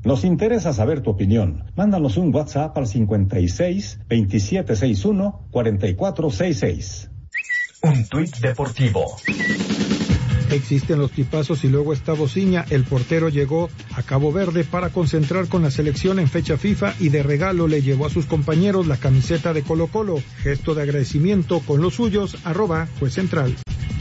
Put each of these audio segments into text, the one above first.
Nos interesa saber tu opinión. Mándanos un WhatsApp al 56 2761 4466. Un tuit deportivo. Existen los tipazos y luego está Bociña. El portero llegó a Cabo Verde para concentrar con la selección en fecha FIFA y de regalo le llevó a sus compañeros la camiseta de Colo-Colo. Gesto de agradecimiento con los suyos, @Juez Central.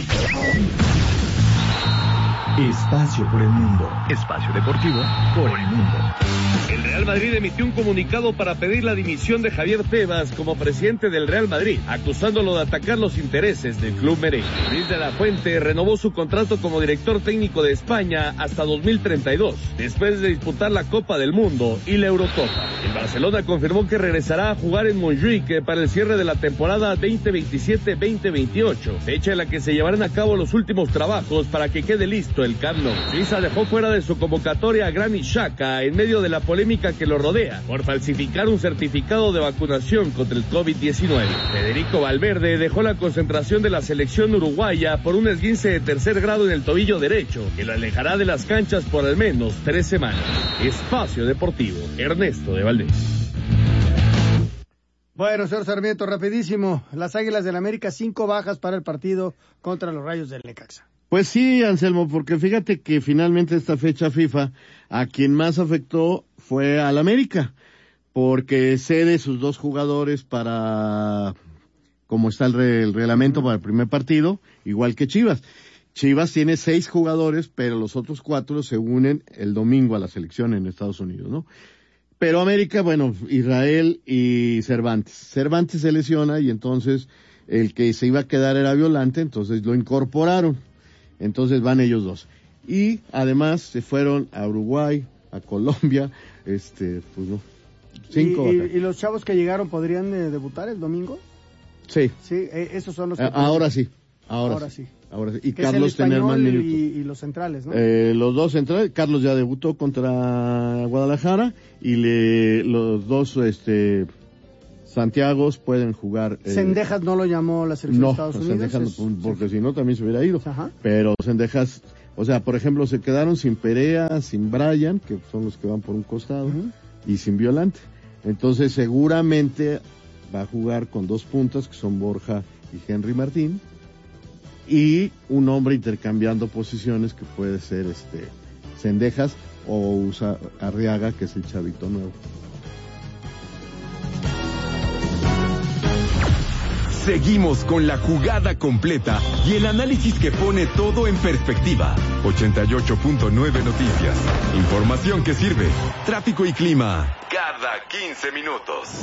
Espacio por el mundo. Espacio deportivo por el mundo. El Real Madrid emitió un comunicado para pedir la dimisión de Javier Tebas como presidente del Real Madrid, acusándolo de atacar los intereses del club merengue. Luis de la Fuente renovó su contrato como director técnico de España hasta 2032, después de disputar la Copa del Mundo y la Eurocopa. El Barcelona confirmó que regresará a jugar en Montjuic para el cierre de la temporada 2027-2028, fecha en la que se llevarán a cabo los últimos trabajos para que quede listo el Camp Nou. Suiza dejó fuera de su convocatoria a Granit Xhaka en medio de la polémica que lo rodea por falsificar un certificado de vacunación contra el COVID-19. Federico Valverde dejó la concentración de la selección uruguaya por un esguince de tercer grado en el tobillo derecho, que lo alejará de las canchas por al menos 3 semanas. Espacio Deportivo, Ernesto de Valdés. Bueno, señor Sarmiento, rapidísimo. Las Águilas del América, 5 bajas para el partido contra los Rayos del Necaxa. Pues sí, Anselmo, porque fíjate que finalmente esta fecha FIFA a quien más afectó fue al América, porque cede sus 2 jugadores para, como está el reglamento para el primer partido, igual que Chivas. Chivas tiene 6 jugadores, pero los otros 4 se unen el domingo a la selección en Estados Unidos, ¿no? Pero América, bueno, Israel y Cervantes. Cervantes se lesiona y entonces el que se iba a quedar era Violante, entonces lo incorporaron. Entonces van ellos 2. Y además se fueron a Uruguay, a Colombia, pues no. 5. ¿Y los chavos que llegaron podrían debutar el domingo? Sí. Sí, esos son los que... Ahora sí. Y Carlos tener más minutos. Y los centrales, ¿no? Los 2 centrales, Carlos ya debutó contra Guadalajara y los 2, Santiagos pueden jugar. Cendejas no lo llamó la selección de Estados Unidos. Cendejas porque si no también se hubiera ido. Ajá. Pero Cendejas, o sea, por ejemplo, se quedaron sin Perea, sin Bryan, que son los que van por un costado, y sin Violante. Entonces seguramente va a jugar con 2 puntas, que son Borja y Henry Martín, y un hombre intercambiando posiciones que puede ser Cendejas o usa Arriaga, que es el chavito nuevo. Seguimos con la jugada completa y el análisis que pone todo en perspectiva. 88.9 Noticias. Información que sirve. Tráfico y clima. Cada 15 minutos.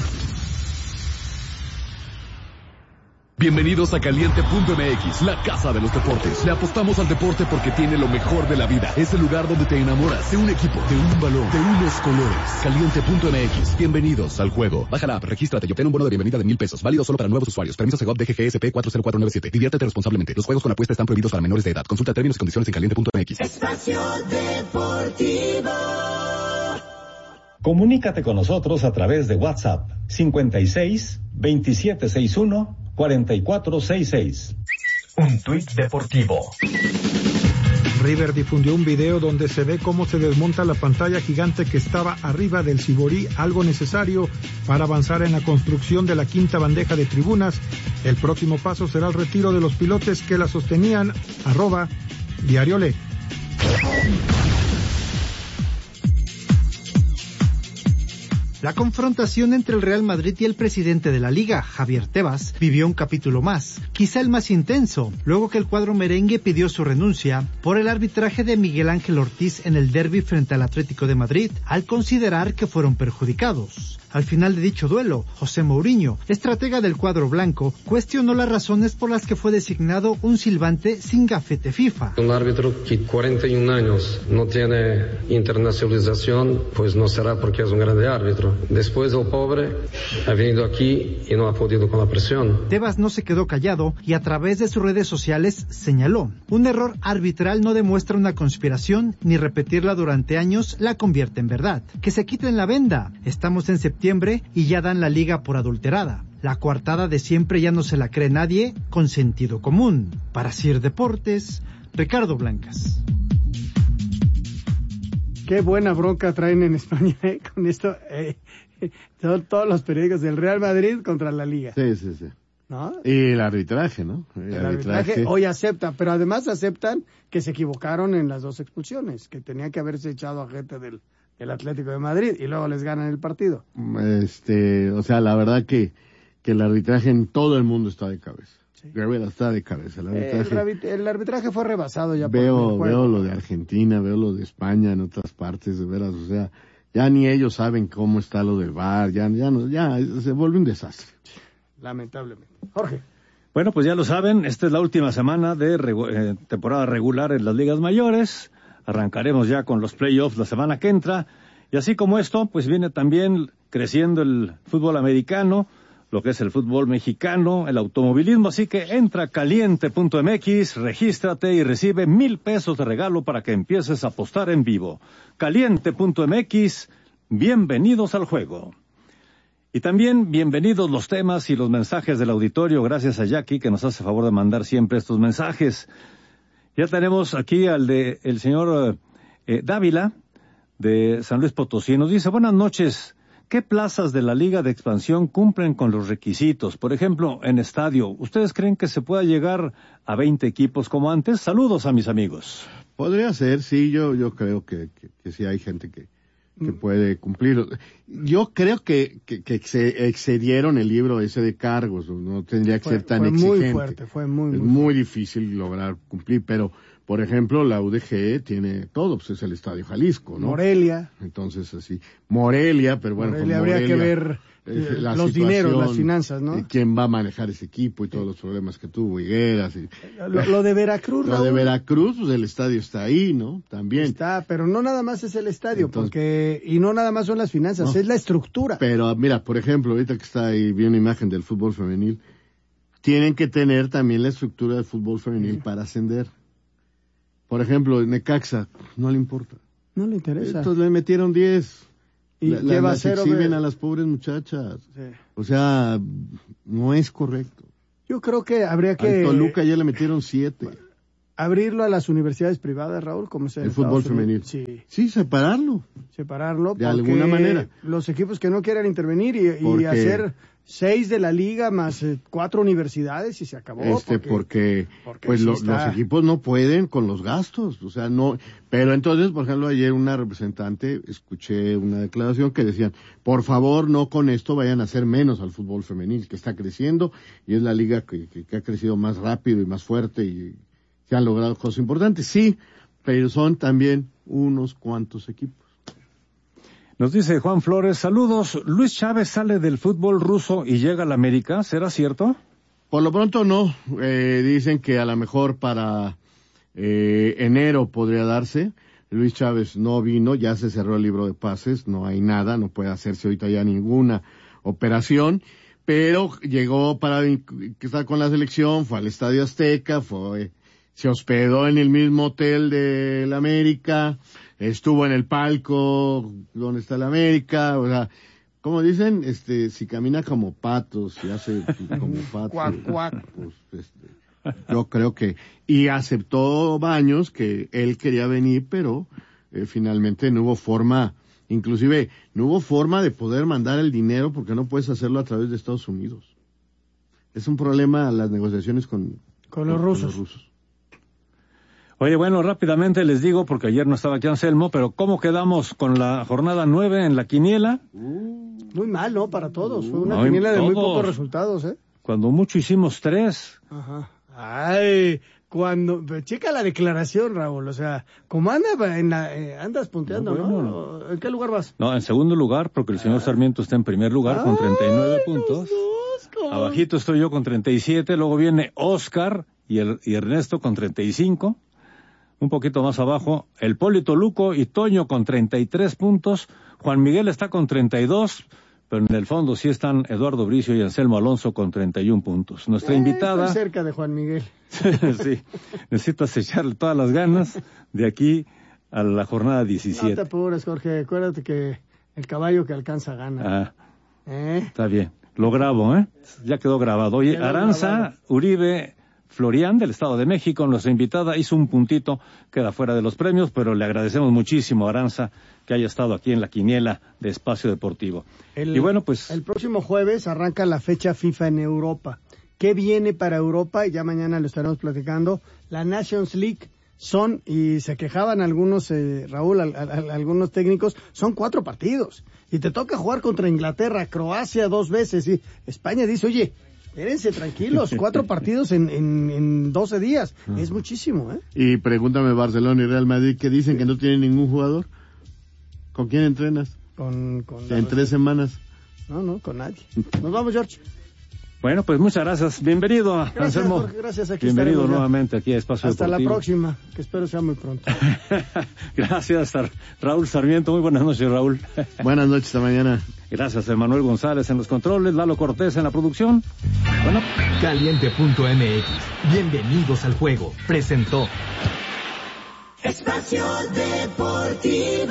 Bienvenidos a Caliente.mx, la casa de los deportes. Le apostamos al deporte porque tiene lo mejor de la vida. Es el lugar donde te enamoras de un equipo, de un balón, de unos colores. Caliente.mx. Bienvenidos al juego. Baja la app, regístrate y obtén un bono de bienvenida de $1,000. Válido solo para nuevos usuarios. Permiso Segov DGGSP 40497. Diviértete responsablemente. Los juegos con apuesta están prohibidos para menores de edad. Consulta términos y condiciones en Caliente.mx. Espacio Deportivo. Comunícate con nosotros a través de WhatsApp 56 2761 4466. Un tuit deportivo. River difundió un video donde se ve cómo se desmonta la pantalla gigante que estaba arriba del Sibori, algo necesario para avanzar en la construcción de la quinta bandeja de tribunas. El próximo paso será el retiro de los pilotes que la sostenían. @Diariole. La confrontación entre el Real Madrid y el presidente de la Liga, Javier Tebas, vivió un capítulo más, quizá el más intenso, luego que el cuadro merengue pidió su renuncia por el arbitraje de Miguel Ángel Ortiz en el derbi frente al Atlético de Madrid, al considerar que fueron perjudicados. Al final de dicho duelo, José Mourinho, estratega del cuadro blanco, cuestionó las razones por las que fue designado un silbante sin gafete FIFA. Un árbitro que 41 años no tiene internacionalización, pues no será porque es un grande árbitro. Después el pobre ha venido aquí y no ha podido con la presión. Tebas no se quedó callado y a través de sus redes sociales señaló: un error arbitral no demuestra una conspiración, ni repetirla durante años la convierte en verdad. Que se quiten la venda. Estamos en septiembre y ya dan la liga por adulterada. La coartada de siempre ya no se la cree nadie con sentido común. Para CIR Deportes, Ricardo Blancas. Qué buena bronca traen en España, con esto. Son todos los periódicos del Real Madrid contra la Liga. Sí. ¿No? Y el arbitraje, ¿no? El arbitraje hoy acepta, pero además aceptan que se equivocaron en las 2 expulsiones, que tenía que haberse echado a gente del Atlético de Madrid y luego les ganan el partido. O sea, la verdad que el arbitraje en todo el mundo está de cabeza. Sí. Está de cabeza. El arbitraje fue rebasado ya. Veo lo de Argentina, veo lo de España en otras partes, de veras, o sea, ya ni ellos saben cómo está lo del VAR, ya se vuelve un desastre. Lamentablemente. Jorge. Bueno, pues ya lo saben, esta es la última semana de temporada regular en las ligas mayores. Arrancaremos ya con los playoffs la semana que entra. Y así como esto, pues viene también creciendo el fútbol americano, lo que es el fútbol mexicano, el automovilismo. Así que entra a caliente.mx, regístrate y recibe $1,000 de regalo para que empieces a apostar en vivo. Caliente.mx, bienvenidos al juego. Y también bienvenidos los temas y los mensajes del auditorio, gracias a Jackie que nos hace favor de mandar siempre estos mensajes. Ya tenemos aquí al de el señor Dávila de San Luis Potosí. Nos dice, buenas noches, ¿qué plazas de la Liga de Expansión cumplen con los requisitos? Por ejemplo, en estadio, ¿ustedes creen que se pueda llegar a 20 equipos como antes? Saludos a mis amigos. Podría ser, sí, yo creo que sí hay gente que puede cumplir. Yo creo que se excedieron el libro ese de cargos, no tendría que ser tan exigente. Fue muy muy difícil lograr cumplir, pero por ejemplo la UDG tiene todo, pues es el Estadio Jalisco, ¿no? Morelia. Entonces así, Morelia, pero bueno, Morelia habría que ver los dineros, las finanzas, ¿no? Quién va a manejar ese equipo y todos los problemas que tuvo Higueras. Lo de Veracruz, Lo de Veracruz, pues el estadio está ahí, ¿no? También. Está, pero no nada más es el estadio, y no nada más son las finanzas, es la estructura. Pero mira, por ejemplo, ahorita que está ahí, vi una imagen del fútbol femenil, tienen que tener también la estructura del fútbol femenil para ascender. Por ejemplo, Necaxa, no le importa. No le interesa. Entonces le metieron 10. ¿Y qué va a hacer? Exhiben a las pobres muchachas. Sí. O sea, no es correcto. Yo creo que habría que... Al Toluca ya le metieron 7. Abrirlo a las universidades privadas, Raúl, como sea. El fútbol femenil. Sí, separarlo. De alguna manera. Los equipos que no quieran intervenir y hacer 6 de la liga más 4 universidades y se acabó. Porque pues los equipos no pueden con los gastos, o sea, no. Pero entonces, por ejemplo, ayer una representante, escuché una declaración que decían, por favor, no con esto vayan a hacer menos al fútbol femenil, que está creciendo y es la liga que ha crecido más rápido y más fuerte y se han logrado cosas importantes. Sí, pero son también unos cuantos equipos. Nos dice Juan Flores, saludos, Luis Chávez sale del fútbol ruso y llega a la América, ¿será cierto? Por lo pronto no, dicen que a lo mejor para enero podría darse. Luis Chávez no vino, ya se cerró el libro de pases, no hay nada, no puede hacerse ahorita ya ninguna operación, pero llegó para estar con la selección, fue al Estadio Azteca, se hospedó en el mismo hotel de la América, estuvo en el palco donde está la América, o sea, como dicen, si camina como patos, si hace como patos, cuac, cuac. Pues, yo creo que, y aceptó Baños que él quería venir, pero finalmente no hubo forma, inclusive no hubo forma de poder mandar el dinero porque no puedes hacerlo a través de Estados Unidos. Es un problema las negociaciones con los rusos. Oye, bueno, rápidamente les digo, porque ayer no estaba aquí Anselmo, pero ¿cómo quedamos con la jornada 9 en la quiniela? Muy mal, ¿no? Para todos. Fue una quiniela de muy pocos resultados, ¿eh? Cuando mucho hicimos 3. Ajá. Ay, checa la declaración, Raúl, o sea, como andas punteando, ¿no? ¿En qué lugar vas? No, en segundo lugar, porque el señor Sarmiento está en primer lugar con 39 puntos. Abajito estoy yo con 37, luego viene Oscar y Ernesto con 35. Un poquito más abajo, el Polito Luco y Toño con 33 puntos, Juan Miguel está con 32, pero en el fondo sí están Eduardo Bricio y Anselmo Alonso con 31 puntos. Nuestra invitada... Estoy cerca de Juan Miguel. Sí, necesitas echarle todas las ganas de aquí a la jornada 17. No te apures, Jorge, acuérdate que el caballo que alcanza gana. Está bien, lo grabo, ya quedó grabado. Oye, Aranza Uribe Florian, del Estado de México, nuestra invitada, hizo un puntito, queda fuera de los premios, pero le agradecemos muchísimo a Aranza que haya estado aquí en la quiniela de Espacio Deportivo. Y bueno, pues el próximo jueves arranca la fecha FIFA en Europa. ¿Qué viene para Europa? Y ya mañana lo estaremos platicando. La Nations League y se quejaban algunos, Raúl, algunos técnicos, son 4 partidos. Y te toca jugar contra Inglaterra, Croacia 2 veces. Y España dice, oye, espérense tranquilos, 4 partidos en 12 días. Es muchísimo, ¿eh? Y pregúntame Barcelona y Real Madrid, que dicen que no tienen ningún jugador. ¿Con quién entrenas? En 3 semanas. No, con nadie. Nos vamos, George. Bueno, pues muchas gracias. Bienvenido, Anselmo. Jorge, gracias. Aquí bienvenido nuevamente aquí a Espacio Deportivo. Hasta la próxima, que espero sea muy pronto. Gracias, Raúl Sarmiento. Muy buenas noches, Raúl. Buenas noches, hasta mañana. Gracias, Emanuel González en los controles, Lalo Cortés en la producción. Bueno. Caliente.mx. Bienvenidos al juego. Presentó Espacio Deportivo.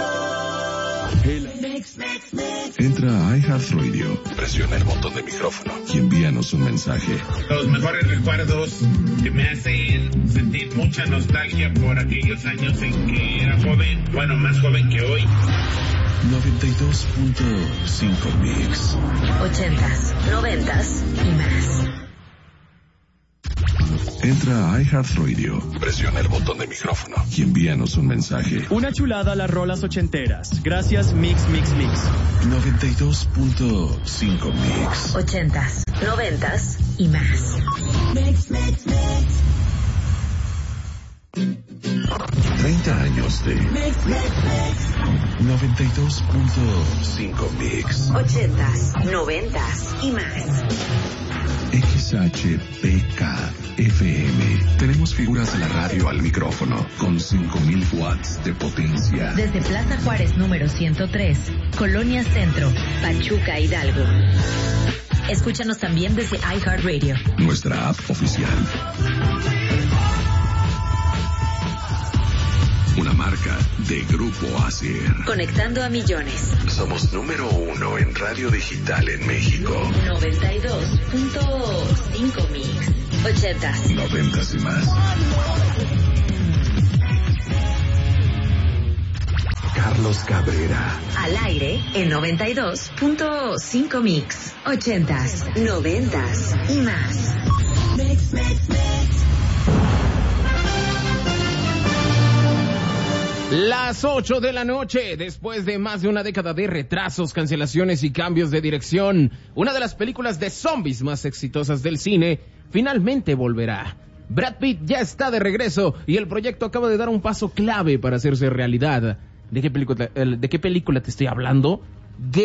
Entra a iHeartRadio, presiona el botón de micrófono y envíanos un mensaje. Los mejores recuerdos que me hacen sentir mucha nostalgia por aquellos años en que era joven, bueno, más joven que hoy. 92.5 Mix. 80s, 90s y más. Entra a iHeartRadio, presiona el botón de micrófono y envíanos un mensaje. Una chulada a las rolas ochenteras. Gracias, Mix. 92.5 Mix. 80s, 90s y más. Mix. 30 años de Mix. 92.5 Mix. 80s, 90s y más. XHPK FM. Tenemos figuras de la radio al micrófono con 5,000 watts de potencia. Desde Plaza Juárez número 103, Colonia Centro, Pachuca, Hidalgo. Escúchanos también desde iHeartRadio. Nuestra app oficial. Una marca de Grupo ASIR. Conectando a millones. Somos número 1 en radio digital en México. 92.5 Mix. 80s. 90s y más. Carlos Cabrera. Al aire en 92.5 Mix. 80s, 90s y más. Mix. Las 8 de la noche, después de más de una década de retrasos, cancelaciones y cambios de dirección, una de las películas de zombies más exitosas del cine finalmente volverá. Brad Pitt ya está de regreso y el proyecto acaba de dar un paso clave para hacerse realidad. ¿De qué película te estoy hablando?